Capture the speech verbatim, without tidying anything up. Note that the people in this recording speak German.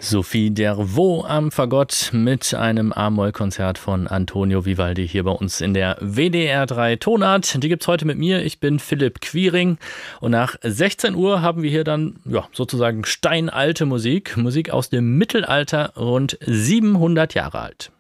Sophie Dervaux am Fagott mit einem A-Moll-Konzert von Antonio Vivaldi hier bei uns in der W D R drei Tonart. Die gibt's heute mit mir. Ich bin Philipp Quiring und nach sechzehn Uhr haben wir hier dann ja sozusagen steinalte Musik. Musik aus dem Mittelalter, rund siebenhundert Jahre alt.